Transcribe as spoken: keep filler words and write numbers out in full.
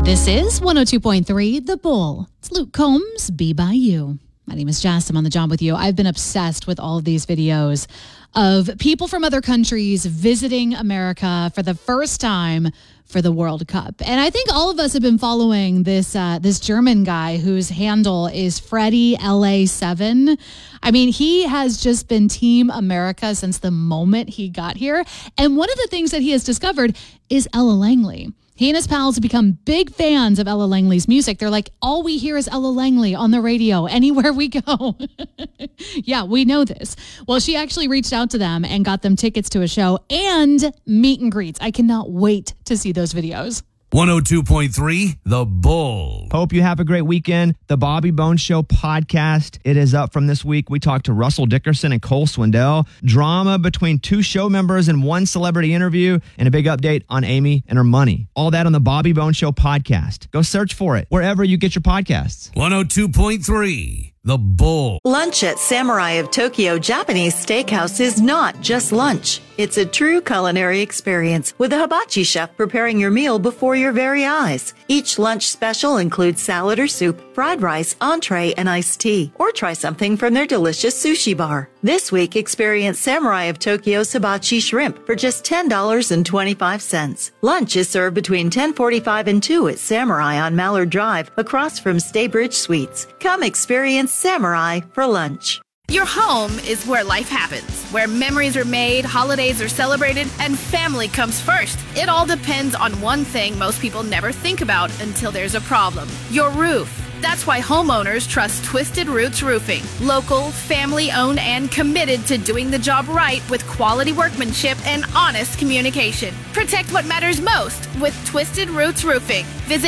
This is one oh two point three The Bull. It's Luke Combs, Be By You. My name is Jess. I'm on the job with you. I've been obsessed with all of these videos of people from other countries visiting America for the first time for the World Cup. And I think all of us have been following this uh, this German guy whose handle is Freddie L A seven. I mean, he has just been Team America since the moment he got here. And one of the things that he has discovered is Ella Langley. He and his pals have become big fans of Ella Langley's music. They're like, all we hear is Ella Langley on the radio anywhere we go. Yeah, we know this. Well, she actually reached out to them and got them tickets to a show and meet and greets. I cannot wait to see those videos. one oh two point three The Bull. Hope you have a great weekend. The Bobby Bones Show podcast. It is up from this week. We talked to Russell Dickerson and Cole Swindell. Drama between two show members and one celebrity interview, and a big update on Amy and her money. All that on the Bobby Bones Show podcast. Go search for it wherever you get your podcasts. one oh two point three The Bull. Lunch at Samurai of Tokyo Japanese Steakhouse is not just lunch. It's a true culinary experience with a hibachi chef preparing your meal before your very eyes. Each lunch special includes salad or soup, fried rice, entree, and iced tea. Or try something from their delicious sushi bar. This week, experience Samurai of Tokyo's hibachi shrimp for just ten dollars and twenty-five cents. Lunch is served between ten forty-five and two at Samurai on Mallard Drive, across from Staybridge Suites. Come experience Samurai for lunch. Your home is where life happens, where memories are made, holidays are celebrated, and family comes first. It all depends on one thing most people never think about until there's a problem: your roof. That's why homeowners trust Twisted Roots Roofing. Local, family-owned, and committed to doing the job right with quality workmanship and honest communication. Protect what matters most with Twisted Roots Roofing. Visit